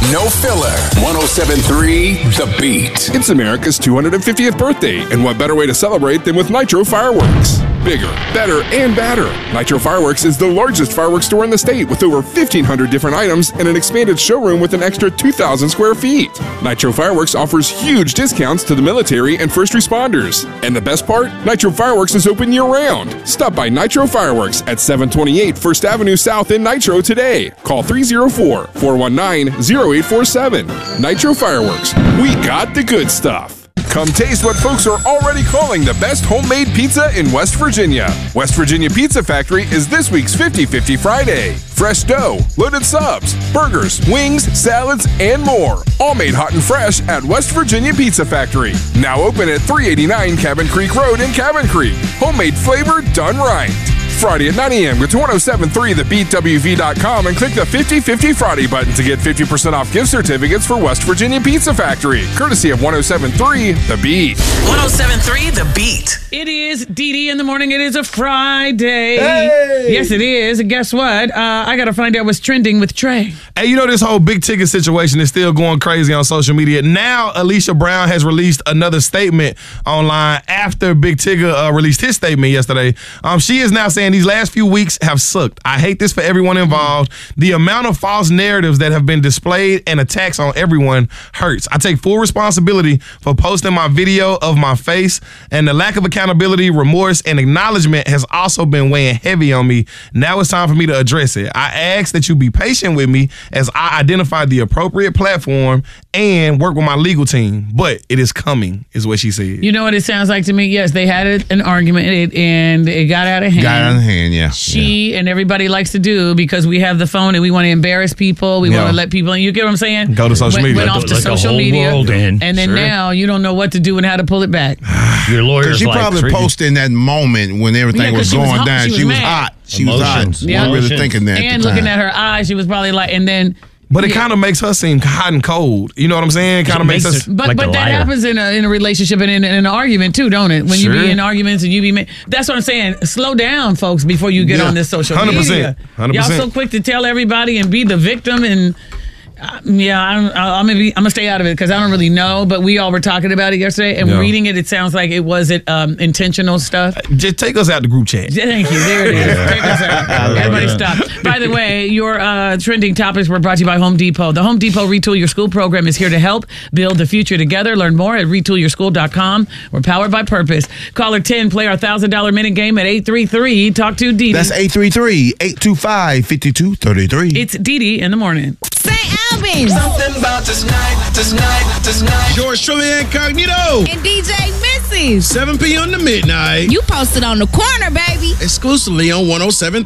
no filler. 107.3 The Beat. It's America's 250th birthday, and what better way to celebrate than with Nitro Fireworks? Bigger, better, and badder. Nitro Fireworks is the largest fireworks store in the state with over 1,500 different items and an expanded showroom with an extra 2,000 square feet. Nitro Fireworks offers huge discounts to the military and first responders. And the best part? Nitro Fireworks is open year-round. Stop by Nitro Fireworks at 728 First Avenue South in Nitro today. Call 304-419-0847. Nitro Fireworks. We got the good stuff. Come taste what folks are already calling the best homemade pizza in West Virginia. West Virginia Pizza Factory is this week's 50-50 Friday. Fresh dough, loaded subs, burgers, wings, salads, and more. All made hot and fresh at West Virginia Pizza Factory. Now open at 389 Cabin Creek Road in Cabin Creek. Homemade flavor done right. Friday at 9 a.m. Go to 1073thebeatwv.com and click the 50-50 Friday button to get 50% off gift certificates for West Virginia Pizza Factory, courtesy of 1073 The Beat. 1073 The Beat. It is DD in the morning. It is a Friday. Hey! Yes, it is. And guess what? I got to find out what's trending with Trey. Hey, you know, this whole big ticket situation is still going crazy on social media. Now, Alicia Brown has released another statement online after Big Tigger released his statement yesterday. She is now saying these last few weeks have sucked. I hate this for everyone involved. The amount of false narratives that have been displayed and attacks on everyone hurts. I take full responsibility for posting my video of my face, and the lack of accountability, remorse, and acknowledgement has also been weighing heavy on me. Now it's time for me to address it. I ask that you be patient with me as I identify the appropriate platform and work with my legal team. But it is coming, is what she said. You know what it sounds like to me? Yes, they had an argument and it got out of hand. Yeah. She and everybody likes to do because we have the phone and we want to embarrass people. We want to let people in. You get what I'm saying? Go to social media. Went off to social media. And then now you don't know what to do and how to pull it back. Your lawyer's she probably posted in that moment when everything was going down. She was hot. She was hot. Yeah. Really thinking that. And looking at her eyes, she was probably like, and then. But it kind of makes her seem hot and cold. You know what I'm saying? Kind of makes us. But that happens in a relationship and in an argument too, don't it? When you be in arguments and you be. That's what I'm saying. Slow down, folks, before you get on this social media. 100%. Y'all so quick to tell everybody and be the victim and. I'm gonna stay out of it because I don't really know. But we all were talking about it yesterday, and reading it, it sounds like it wasn't intentional stuff. Just take us out the group chat. Thank you. There it is. Take us out. Everybody stop. By the way, your trending topics were brought to you by Home Depot. The Home Depot Retool Your School program is here to help build the future together. Learn more at retoolyourschool.com. We're powered by purpose. Caller 10, play our $1,000 minute game at 833. Talk to Dee Dee. That's 833-825-5233. It's Dee Dee in the morning. St. Albans. Something about this night. George Trilly Incognito. And DJ Missy. 7 p.m. to midnight. You posted on the corner, baby. Exclusively on 107.3